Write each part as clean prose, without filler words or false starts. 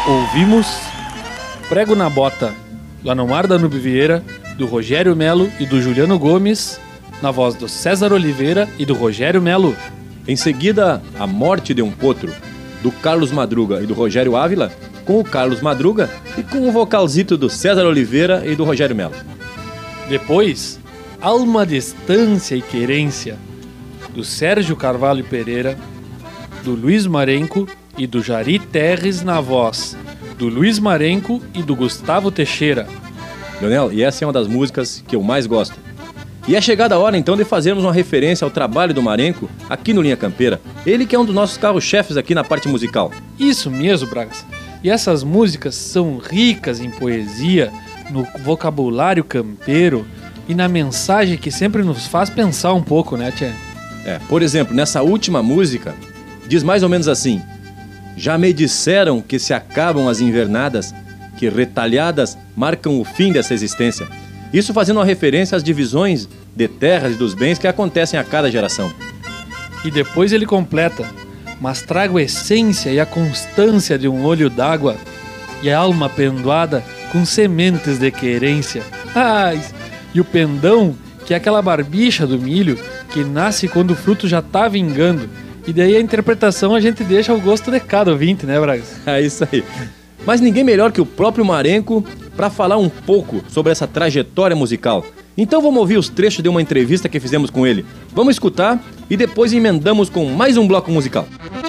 Ouvimos Prego na Bota, lá no Mar da Nube Vieira, do Rogério Melo e do Juliano Gomes, na voz do César Oliveira e do Rogério Melo. Em seguida, A Morte de um Potro, do Carlos Madruga e do Rogério Ávila, com o Carlos Madruga e com o vocalzito do César Oliveira e do Rogério Melo. Depois, Alma, Distância e Querência, do Sérgio Carvalho Pereira, do Luiz Marenco e do Jari Terres na voz, do Luiz Marenco e do Gustavo Teixeira. Leonel, e essa é uma das músicas que eu mais gosto. E é chegada a hora então de fazermos uma referência ao trabalho do Marenco aqui no Linha Campeira. Ele que é um dos nossos carro-chefes aqui na parte musical. Isso mesmo, Bragas. E essas músicas são ricas em poesia, no vocabulário campeiro e na mensagem que sempre nos faz pensar um pouco, né, tchê? Por exemplo, nessa última música, diz mais ou menos assim: já me disseram que se acabam as invernadas, que retalhadas marcam o fim dessa existência. Isso fazendo uma referência às divisões de terras e dos bens que acontecem a cada geração. E depois ele completa: mas trago a essência e a constância de um olho d'água e a alma pendoada com sementes de querência. E o pendão, que é aquela barbicha do milho que nasce quando o fruto já tá vingando. E daí a interpretação a gente deixa ao gosto de cada ouvinte, né, Bragas? É isso aí. Mas ninguém melhor que o próprio Marenco para falar um pouco sobre essa trajetória musical. Então vamos ouvir os trechos de uma entrevista que fizemos com ele. Vamos escutar e depois emendamos com mais um bloco musical.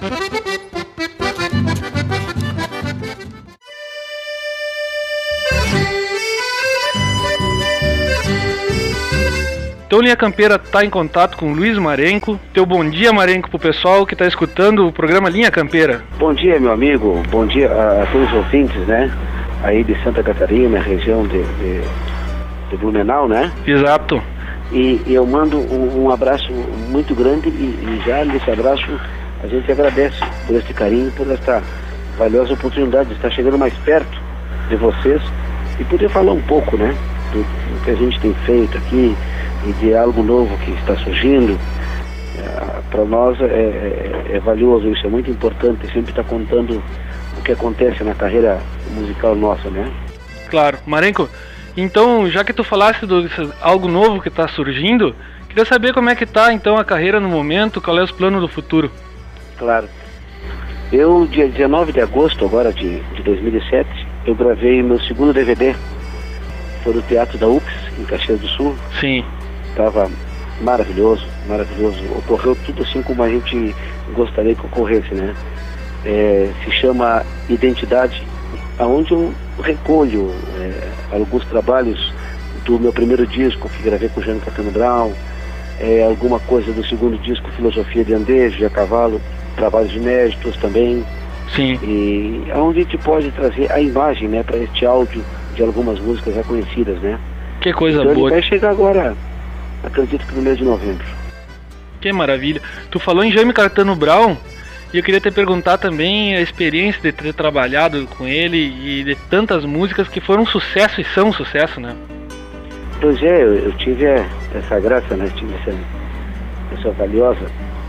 Então Linha Campeira está em contato com o Luiz Marenco. Teu bom dia, Marenco, pro pessoal que está escutando o programa Linha Campeira. Bom dia, meu amigo. Bom dia a todos os ouvintes, né? Aí de Santa Catarina, região de Blumenau, né? Exato. E eu mando um abraço muito grande e já nesse abraço a gente agradece por esse carinho, por essa valiosa oportunidade de estar chegando mais perto de vocês e poder falar um pouco, né? Do que a gente tem feito aqui e de algo novo que está surgindo. Para nós é valioso, isso é muito importante, sempre estar contando o que acontece na carreira musical nossa, né? Claro. Marenco, então, já que tu falaste de algo novo que está surgindo, queria saber como é que tá então a carreira no momento, qual é os planos do futuro? Claro. Eu, dia 19 de agosto agora de 2007, eu gravei meu segundo DVD. Foi no Teatro da UPS, em Caxias do Sul. Sim. Estava maravilhoso, maravilhoso. Ocorreu tudo assim como a gente gostaria que ocorresse, né? Se chama Identidade, aonde eu recolho alguns trabalhos do meu primeiro disco, que gravei com o Jânio Caetano Brown, alguma coisa do segundo disco, Filosofia de Andejo, de a Cavalo, trabalhos inéditos também. Sim. E aonde a gente pode trazer a imagem, né, para este áudio de algumas músicas já conhecidas, né? Que coisa então boa. Ele vai chegar agora, acredito que no mês de novembro. Que maravilha. Tu falou em Jaime Caetano Brown e eu queria te perguntar também a experiência de ter trabalhado com ele e de tantas músicas que foram sucesso e são sucesso, né? Pois é, eu tive essa graça, né? Tive essa valiosa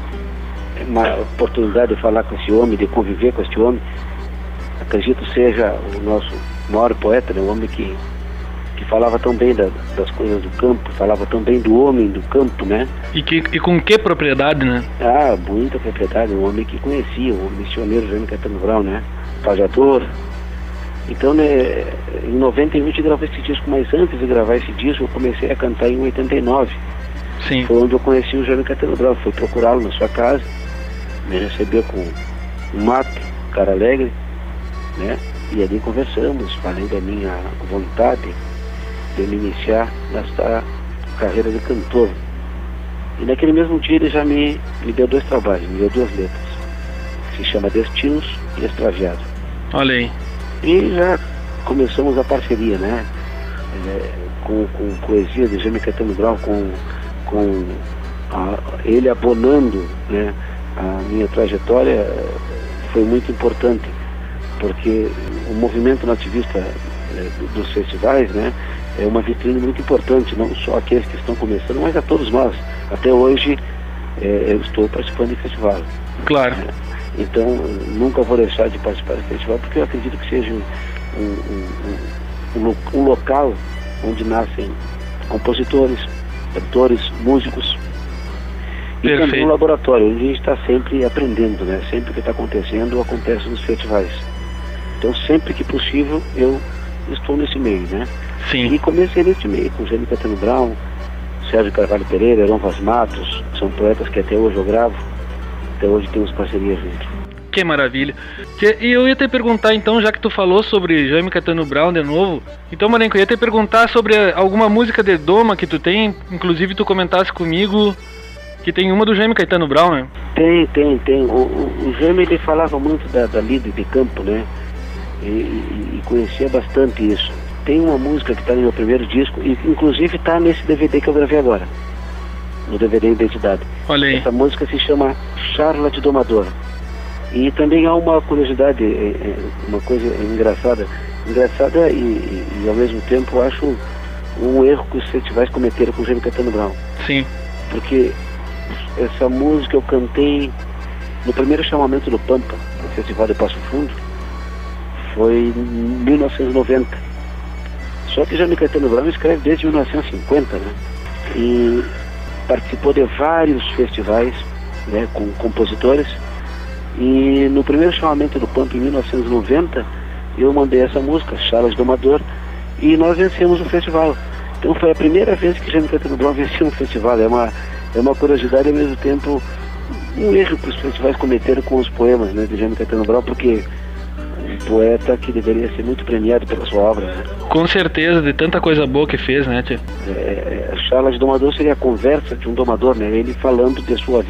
uma oportunidade de falar com esse homem, de conviver com esse homem. Acredito seja o nosso maior poeta, né? Um homem que falava tão bem das coisas do campo, falava tão bem do homem do campo, né? E com que propriedade, né? Muita propriedade, um homem que conhecia, o missioneiro Jaime Caetano Brown, né? Pajador. Então, né, em 91 a gente gravou esse disco, mas antes de gravar esse disco eu comecei a cantar em 89. Sim. Foi onde eu conheci o Jaime Caetano Brown, fui procurá-lo na sua casa, me recebeu com um mate, cara alegre, né? E ali conversamos, falei da minha vontade de me iniciar nessa carreira de cantor. E naquele mesmo dia ele já me deu 2 trabalhos, me deu 2 letras, que se chama Destinos e Extraviado. Olha aí. E já começamos a parceria, né? Com poesia de Jaime Caetano Brown, ele abonando, né, a minha trajetória, foi muito importante, porque o movimento nativista dos festivais, né, é uma vitrine muito importante, não só aqueles que estão começando, mas a todos nós. Até hoje eu estou participando de festival. Claro. Então, nunca vou deixar de participar do festival, porque eu acredito que seja um local onde nascem compositores, cantores, músicos. E Perfeito. também um laboratório, onde a gente está sempre aprendendo, né? Sempre que está acontecendo, acontece nos festivais. Então, sempre que possível, eu estou nesse meio, né? Sim. E comecei nesse meio, com Jaime Caetano Brown, Sérgio Carvalho Pereira, Heron Vaz Matos, são poetas que até hoje eu gravo, até hoje temos parcerias juntos. Que maravilha. E eu ia te perguntar então, já que tu falou sobre Jaime Caetano Brown de novo, então, Marenco, eu ia te perguntar sobre alguma música de Doma que tu tem, inclusive tu comentasse comigo que tem uma do Jaime Caetano Brown, né? Tem. O Jaime, ele falava muito da lida de campo, né? E conhecia bastante isso. Tem uma música que está no meu primeiro disco, e inclusive está nesse DVD que eu gravei agora, no DVD Identidade. Olha aí. Essa música se chama Charla de Domador. E também há uma curiosidade, uma coisa engraçada e ao mesmo tempo acho um erro que os festivais cometeram com o Jaime Caetano Brown. Sim. Porque essa música eu cantei no primeiro chamamento do Pampa, no Festival de Passo Fundo, foi em 1990. Só que Jaime Caetano Brown escreve desde 1950, né? E participou de vários festivais, né, com compositores. E no primeiro chamamento do Pampa, em 1990, eu mandei essa música, Charla de Domador, e nós vencemos o festival. Então foi a primeira vez que Jaime Caetano Brown venceu um festival. É uma curiosidade e ao mesmo tempo um erro que os festivais cometeram com os poemas, né, de Jaime Caetano Brown, porque um poeta que deveria ser muito premiado pela sua obra, né? Com certeza, de tanta coisa boa que fez, né, tia? Charla de Domador seria a conversa de um domador, né? Ele falando de sua vida.